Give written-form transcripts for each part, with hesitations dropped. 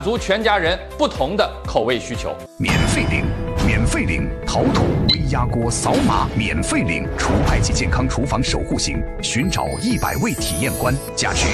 足全家人不同的口味需求。 免费领，免费领陶土微压锅扫码免费领除派季健康厨房守护型，寻找100位体验官，价值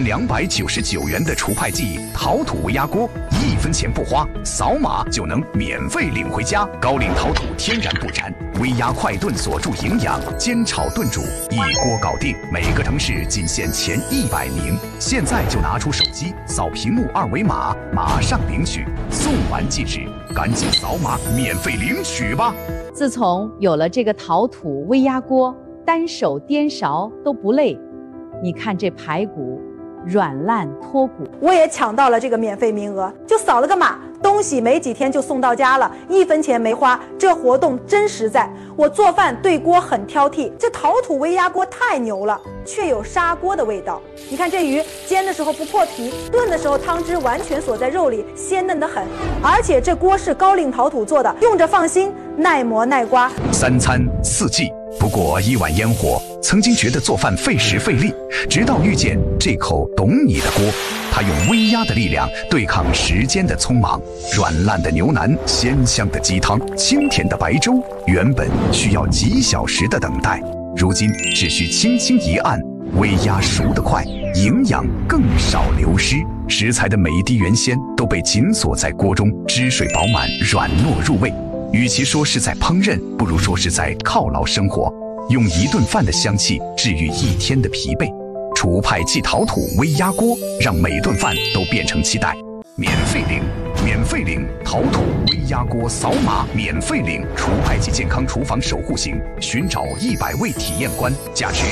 1299元的除派季陶土微压锅，1分钱不花，扫码就能免费领回家。高岭陶土天然不粘，微压快炖锁住营养，煎炒炖煮一锅搞定。每个城市仅限前100名，现在就拿出手机扫屏幕2维码，马上领取，送完即止，赶紧扫码免费领取吧。 自从有了这个陶土微压锅，单手颠勺都不累。你看这排骨软烂脱骨。 我也抢到了这个免费名额，就扫了个码，东西没几天就送到家了，1分钱没花，这活动真实在。我做饭对锅很挑剔，这陶土微压锅太牛了，却有砂锅的味道。你看这鱼煎的时候不破皮，炖的时候汤汁完全锁在肉里，鲜嫩得很。而且这锅是高岭陶土做的，用着放心，耐磨耐刮。3餐4季，不过1碗烟火。曾经觉得做饭费时费力，直到遇见这口懂你的锅。它用微压的力量对抗时间的匆忙，软烂的牛腩，鲜香的鸡汤，清甜的白粥，原本需要几小时的等待，如今只需轻轻一按，微压熟得快，营养更少流失。食材的每一滴原鲜都被紧锁在锅中，汁水饱满，软糯入味。与其说是在烹饪，不如说是在犒劳生活，用一顿饭的香气治愈一天的疲惫。除派季陶土微压锅，让每顿饭都变成期待。免费领，免费领陶土微压锅扫码免费领除派季健康厨房守护型，寻找100位体验官，价值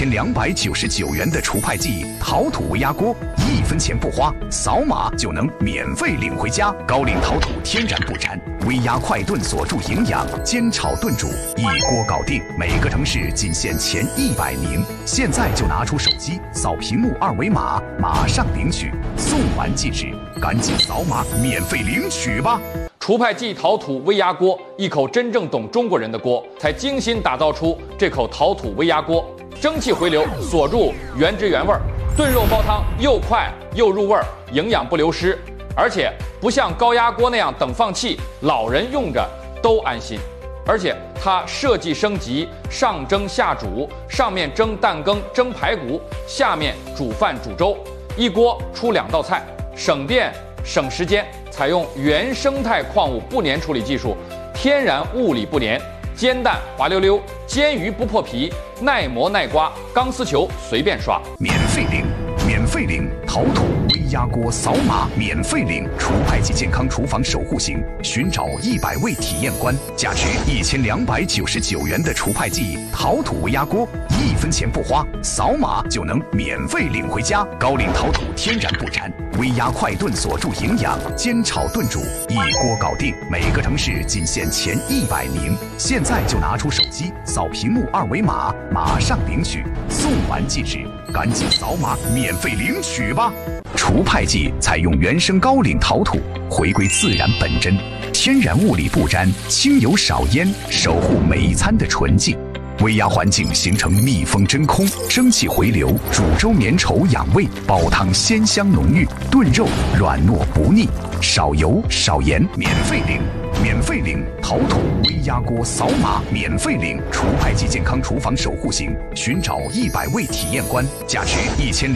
1299元的除派季陶土微压锅，1分钱不花，扫码就能免费领回家。高岭陶土天然不粘，微压快炖锁住营养，煎炒炖煮一锅搞定。每个城市仅限前100名，现在就拿出手机扫屏幕2维码，马上领取，送完即止，赶紧扫码免费领取吧。 除派季陶土微压锅，一口真正懂中国人的锅，才精心打造出这口陶土微压锅，蒸汽回流锁住原汁原味，炖肉煲汤又快又入味，营养不流失，而且不像高压锅那样等放气，老人用着都安心。而且它设计升级，上蒸下煮，上面蒸蛋羹蒸排骨，下面煮饭煮粥，一锅出2道菜，省电省时间。采用原生态矿物不粘处理技术，天然物理不粘，煎蛋滑溜溜，煎鱼不破皮，耐磨耐刮，钢丝球随便刷。 免费领，免费领陶土微压锅扫码免费领除派季健康厨房守护型，寻找100位体验官，价值1299元的除派季陶土微压锅，1分钱不花，扫码就能免费领回家。高岭陶土天然不粘，微压快炖锁住营养，煎炒炖煮一锅搞定。每个城市仅限前100名，现在就拿出手机扫屏幕2维码，马上领取，送完即止，赶紧扫码免费领取吧。除派季采用原生高岭陶土，回归自然本真，天然物理不沾，清油少烟，守护每一餐的纯净。微压环境形成密封真空，蒸汽回流，煮粥绵稠养胃，煲汤鲜香浓郁，炖肉软糯不腻，少油少盐。免费领，免费领陶土微压锅扫码免费领除派季健康厨房守护型，寻找100位体验官，价值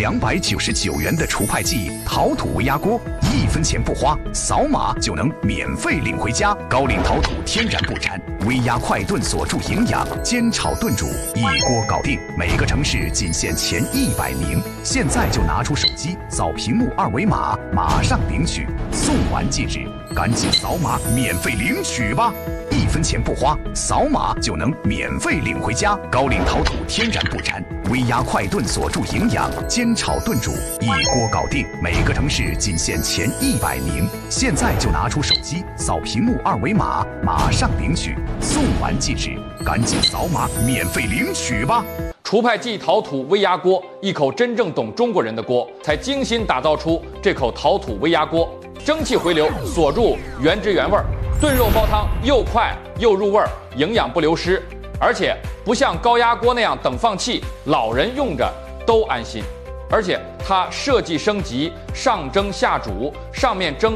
1299元的除派季陶土微压锅，1分钱不花，扫码就能免费领回家。高岭陶土天然不粘，微压快炖锁住营养，煎炒炖煮一锅搞定。每个城市仅限前100名，现在就拿出手机扫屏幕2维码，马上领取，送完即止，赶紧扫码免费领取吧。1分钱不花，扫码就能免费领回家。高岭陶土天然不粘，微压快炖锁住营养，煎炒炖煮一锅搞定。每个城市仅限前100名，现在就拿出手机扫屏幕2维码，马上领取，送完即止，赶紧扫码免费领取吧。 除派季陶土微压锅，一口真正懂中国人的锅，才精心打造出这口陶土微压锅，蒸汽回流锁住原汁原味，炖肉煲汤又快又入味，营养不流失，而且不像高压锅那样等放气，老人用着都安心。 而且它设计升级，上蒸下煮，上面蒸